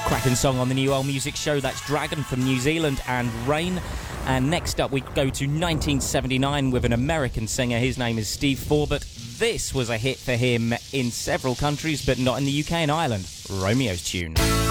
Cracking song on the New Old Music Show. That's Dragon from New Zealand and Rain. And next up we go to 1979 with an American singer. His name is Steve Forbert. This was a hit for him in several countries, but not in the UK and Ireland. Romeo's Tune.